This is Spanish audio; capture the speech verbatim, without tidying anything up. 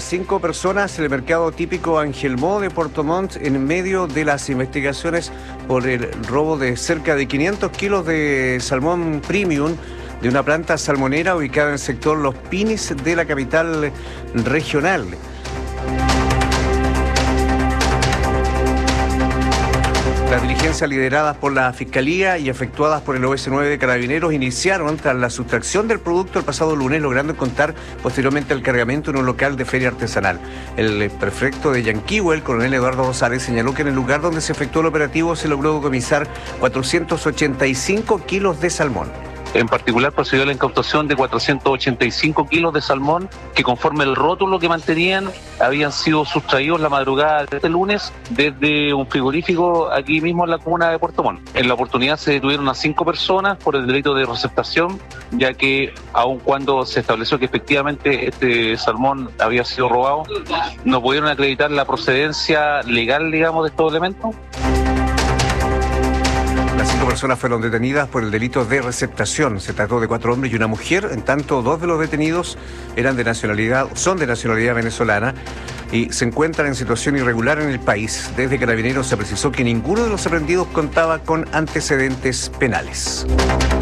cinco personas en el mercado típico Angelmó de Puerto Montt en medio de las investigaciones por el robo de cerca de quinientos kilos de salmón premium de una planta salmonera ubicada en el sector Los Pinis de la capital regional. Las diligencias lideradas por la Fiscalía y efectuadas por el O S nueve de Carabineros iniciaron tras la sustracción del producto el pasado lunes, logrando encontrar posteriormente el cargamento en un local de feria artesanal. El prefecto de Yanquihue, el coronel Eduardo Rosales, señaló que en el lugar donde se efectuó el operativo se logró decomisar cuatrocientos ochenta y cinco kilos de salmón. En particular procedió a la incautación de cuatrocientos ochenta y cinco kilos de salmón que, conforme el rótulo que mantenían, habían sido sustraídos la madrugada de este lunes desde un frigorífico aquí mismo en la comuna de Puerto Montt. En la oportunidad se detuvieron a cinco personas por el delito de receptación, ya que aun cuando se estableció que efectivamente este salmón había sido robado, no pudieron acreditar la procedencia legal, digamos, de estos elementos. Las cinco personas fueron detenidas por el delito de receptación. Se trató de cuatro hombres y una mujer, en tanto dos de los detenidos eran de nacionalidad, son de nacionalidad venezolana y se encuentran en situación irregular en el país. Desde Carabineros se precisó que ninguno de los aprendidos contaba con antecedentes penales.